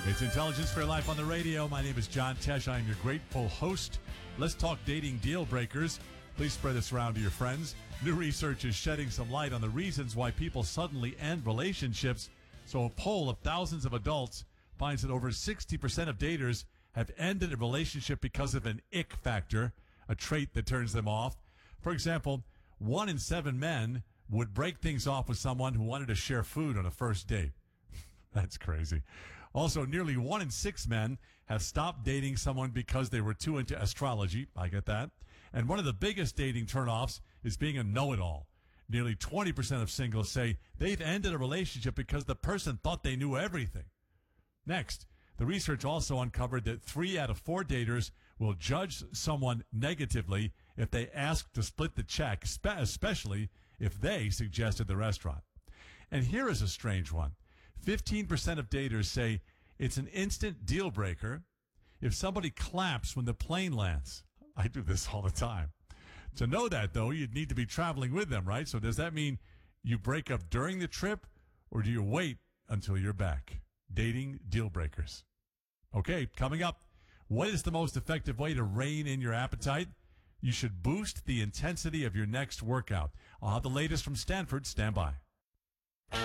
It's Intelligence for Your Life on the radio. My name is John Tesh. I am your grateful host. Let's talk dating deal breakers. Please spread this around to your friends. New research is shedding some light on the reasons why people suddenly end relationships. So a poll of thousands of adults finds that over 60% of daters have ended a relationship because of an ick factor, a trait that turns them off. For example, 1 in 7 men would break things off with someone who wanted to share food on a first date. That's crazy. Also, nearly 1 in 6 men have stopped dating someone because they were too into astrology. I get that. And one of the biggest dating turnoffs is being a know-it-all. Nearly 20% of singles say they've ended a relationship because the person thought they knew everything. Next, the research also uncovered that 3 out of 4 daters will judge someone negatively if they ask to split the check, especially if they suggested the restaurant. And here is a strange one. 15% of daters say it's an instant deal breaker if somebody claps when the plane lands. I do this all the time. To know that, though, you'd need to be traveling with them, right? So does that mean you break up during the trip, or do you wait until you're back? Dating deal breakers. Okay, coming up, what is the most effective way to rein in your appetite? You should boost the intensity of your next workout. I'll have the latest from Stanford. Stand by.